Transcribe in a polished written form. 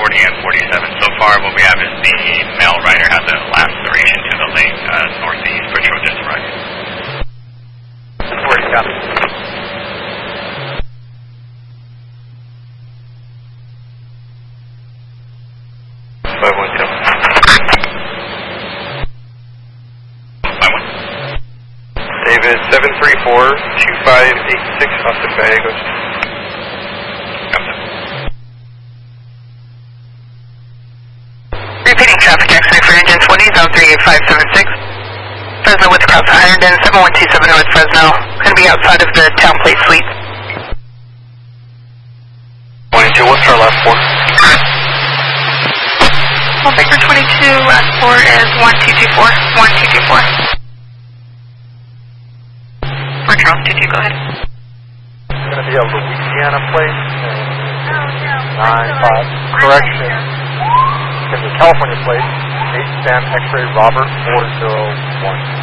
40 and 47. So far, what we have is the male rider has a laceration to the leg northeast for Trojan's right. 40, copy. David 734-2586 Austin Gallegos. Repeating traffic X-ray for engine 20, zone 38576. Fresno with cross Ironton, 7127 North Fresno. Going to be outside of the town place suite. 22, what's our last four? Well, Baker 22, last four is 1224. 1224. For Charles 22, go ahead. It's going to be a Louisiana plate. Oh, no. 9-5. Correction. It's going to be a California plate. 8 Sam X-ray Robert 401.